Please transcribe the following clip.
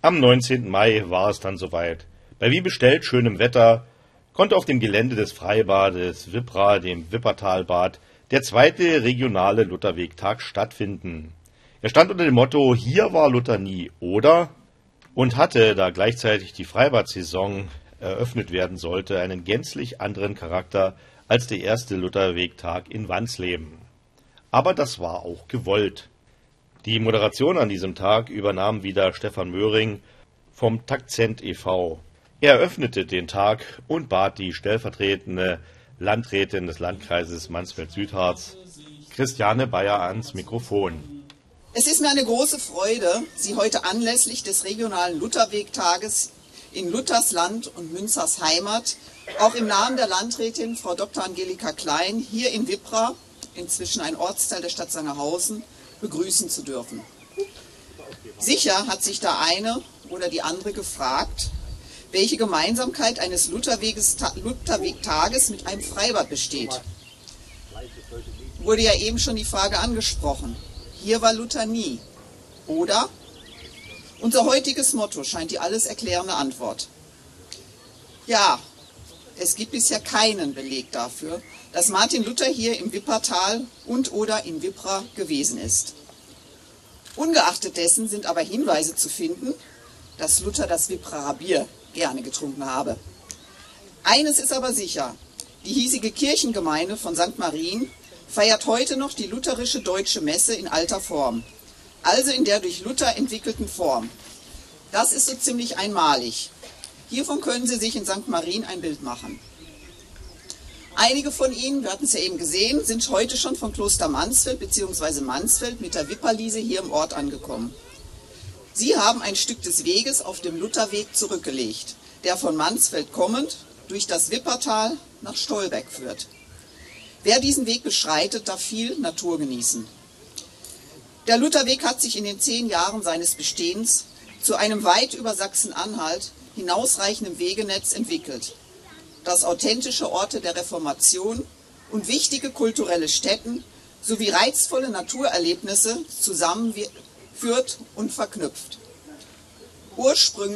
Am 19. Mai war es dann soweit. Bei wie bestellt schönem Wetter konnte auf dem Gelände des Freibades Wippra, dem Wippertalbad, der zweite regionale Lutherwegtag stattfinden. Er stand unter dem Motto „Hier war Luther nie, oder?" und hatte, da gleichzeitig die Freibad-Saison eröffnet werden sollte, einen gänzlich anderen Charakter als der erste Lutherwegtag in Wansleben. Aber das war auch gewollt. Die Moderation an diesem Tag übernahm wieder Stefan Möhring vom Takzent e.V. Er eröffnete den Tag und bat die stellvertretende Landrätin des Landkreises Mansfeld-Südharz, Christiane Bayer, ans Mikrofon. Es ist mir eine große Freude, Sie heute anlässlich des regionalen Lutherwegtages in Luthers Land und Münzers Heimat, auch im Namen der Landrätin Frau Dr. Angelika Klein, hier in Wippra, inzwischen ein Ortsteil der Stadt Sangerhausen, begrüßen zu dürfen. Sicher hat sich da eine oder die andere gefragt, welche Gemeinsamkeit eines Lutherwegtages mit einem Freibad besteht. Wurde ja eben schon die Frage angesprochen. Hier war Luther nie, oder? Unser heutiges Motto scheint die alles erklärende Antwort. Ja, es gibt bisher keinen Beleg dafür, dass Martin Luther hier im Wippertal und/oder in Wippra gewesen ist. Ungeachtet dessen sind aber Hinweise zu finden, dass Luther das Wippraer Bier gerne getrunken habe. Eines ist aber sicher: Die hiesige Kirchengemeinde von St. Marien feiert heute noch die lutherische Deutsche Messe in alter Form, also in der durch Luther entwickelten Form. Das ist so ziemlich einmalig. Hiervon können Sie sich in St. Marien ein Bild machen. Einige von Ihnen, wir hatten es ja eben gesehen, sind heute schon von Kloster Mansfeld bzw. Mansfeld mit der Wipperliese hier im Ort angekommen. Sie haben ein Stück des Weges auf dem Lutherweg zurückgelegt, der von Mansfeld kommend durch das Wippertal nach Stolberg führt. Wer diesen Weg beschreitet, darf viel Natur genießen. Der Lutherweg hat sich in den 10 Jahren seines Bestehens zu einem weit über Sachsen-Anhalt hinausreichenden Wegenetz entwickelt, das authentische Orte der Reformation und wichtige kulturelle Stätten sowie reizvolle Naturerlebnisse zusammenführt und verknüpft. Ursprünglich